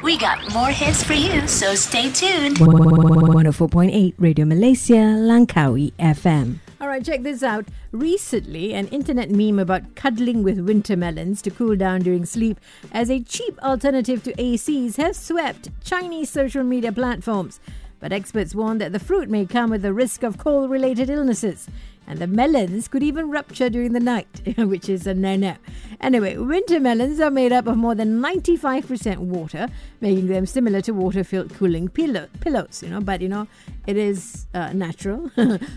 We got more hits for you, so stay tuned. 104.8 Radio Malaysia, Langkawi FM. All right, check this out. Recently, an internet meme about cuddling with winter melons to cool down during sleep as a cheap alternative to ACs has swept Chinese social media platforms. But experts warn that the fruit may come with the risk of cold-related illnesses. And the melons could even rupture during the night, which is a no-no. Anyway, winter melons are made up of more than 95% water, making them similar to water-filled cooling pillows, But, it is natural,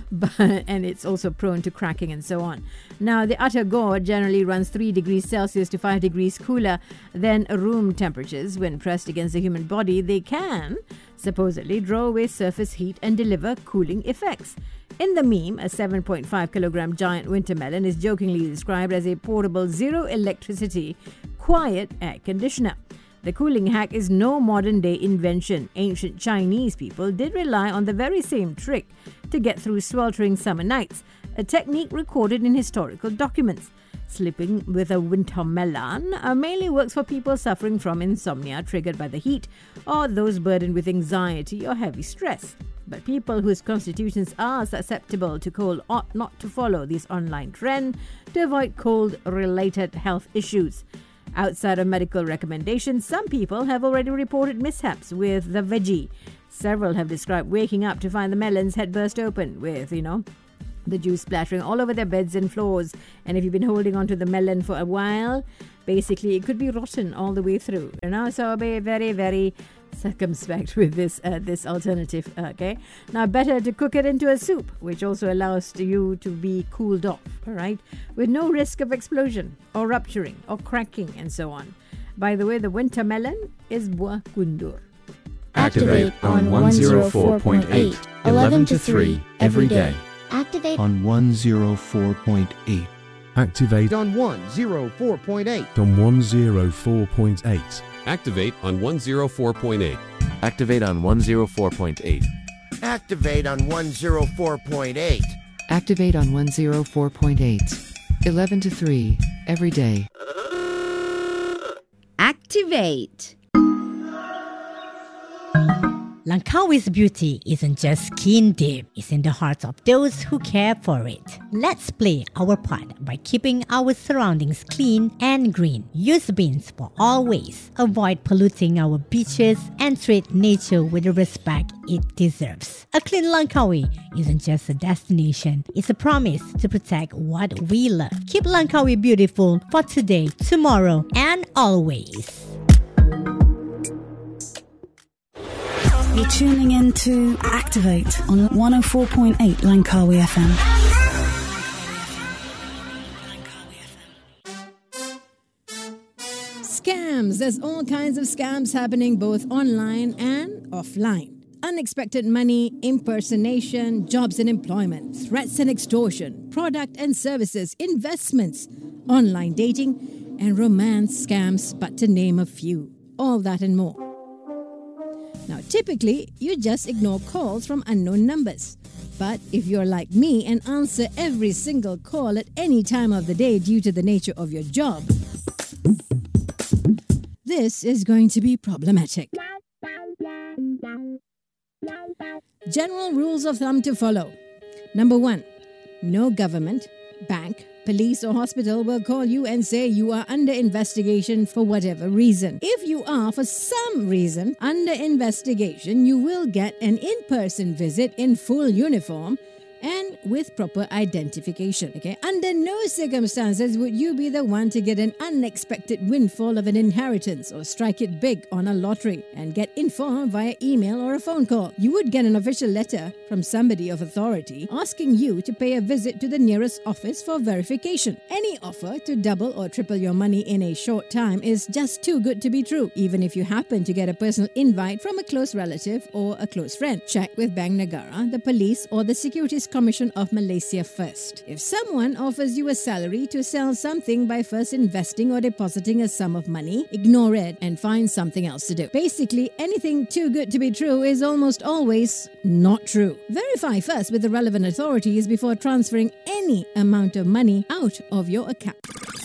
and it's also prone to cracking and so on. Now, the utter gourd generally runs 3 degrees Celsius to 5 degrees cooler than room temperatures. When pressed against the human body, they can supposedly draw away surface heat and deliver cooling effects. In the meme, a 7.5 kilogram giant winter melon is jokingly described as a portable zero-electricity, quiet air conditioner. The cooling hack is no modern-day invention. Ancient Chinese people did rely on the very same trick to get through sweltering summer nights, a technique recorded in historical documents. Sleeping with a winter melon mainly works for people suffering from insomnia triggered by the heat or those burdened with anxiety or heavy stress. But people whose constitutions are susceptible to cold ought not to follow this online trend to avoid cold-related health issues. Outside of medical recommendations, some people have already reported mishaps with the veggie. Several have described waking up to find the melons had burst open with, the juice splattering all over their beds and floors. And if you've been holding on to the melon for a while, basically it could be rotten all the way through. So be very, very circumspect with this alternative. Okay. Now, better to cook it into a soup, which also allows you to be cooled off. All right, with no risk of explosion or rupturing or cracking and so on. By the way, the winter melon is buah kundur. Activate on 104.8, 11 to 3 every day. Activate on 104.8. Activate on 104.8. on 104.8. Activate on 104.8. Activate on 104.8. Activate on 104.8. Activate on 104.8. 11 to 3 every day. Activate. Langkawi's beauty isn't just skin deep, it's in the hearts of those who care for it. Let's play our part by keeping our surroundings clean and green. Use bins for all waste. Avoid polluting our beaches and treat nature with the respect it deserves. A clean Langkawi isn't just a destination, it's a promise to protect what we love. Keep Langkawi beautiful for today, tomorrow, and always. You're tuning in to Activate on 104.8 Langkawi FM. Scams. There's all kinds of scams happening both online and offline. Unexpected money, impersonation, jobs and employment, threats and extortion, product and services, investments, online dating, and romance scams, but to name a few. All that and more. Now, typically, you just ignore calls from unknown numbers. But if you're like me and answer every single call at any time of the day due to the nature of your job, this is going to be problematic. General rules of thumb to follow. Number 1, no government, bank, police or hospital will call you and say you are under investigation for whatever reason. If you are, for some reason, under investigation, you will get an in-person visit in full uniform and with proper identification. Okay? Under no circumstances would you be the one to get an unexpected windfall of an inheritance or strike it big on a lottery and get informed via email or a phone call. You would get an official letter from somebody of authority asking you to pay a visit to the nearest office for verification. Any offer to double or triple your money in a short time is just too good to be true, even if you happen to get a personal invite from a close relative or a close friend. Check with Bank Negara, the police, or the Securities Commission of Malaysia first. If someone offers you a salary to sell something by first investing or depositing a sum of money, ignore it and find something else to do. Basically, anything too good to be true is almost always not true. Verify first with the relevant authorities before transferring any amount of money out of your account.